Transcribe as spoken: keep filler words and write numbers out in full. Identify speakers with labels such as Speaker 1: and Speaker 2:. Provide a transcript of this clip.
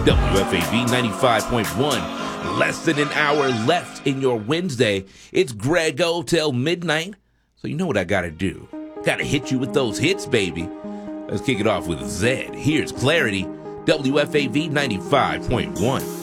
Speaker 1: W F A V ninety-five point one. Less than an hour left in your Wednesday. It's Grego till midnight. So you know what I gotta do. Gotta hit you with those hits, baby. Let's kick it off with Zed. Here's Clarity. W F A V ninety-five point one.